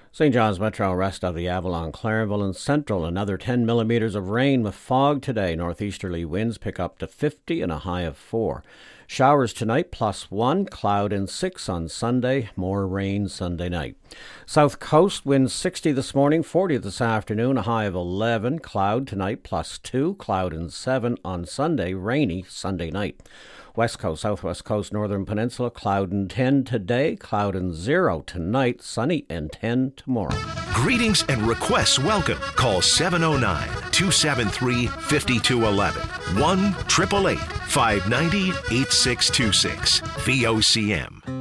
St. John's Metro, rest of the Avalon, Clarenville and Central. Another 10 millimeters of rain with fog today. Northeasterly winds pick up to 50 and a high of 4. Showers tonight, +1. Cloud and 6 on Sunday. More rain Sunday night. South Coast winds 60 this morning, 40 this afternoon. A high of 11. Cloud tonight, +2. Cloud and 7 on Sunday. Rainy Sunday night. West Coast, Southwest Coast, Northern Peninsula, cloud and 10 today, cloud and 0 tonight, sunny and 10 tomorrow. Greetings and requests welcome. Call 709-273-5211. 1-888-590-8626. VOCM.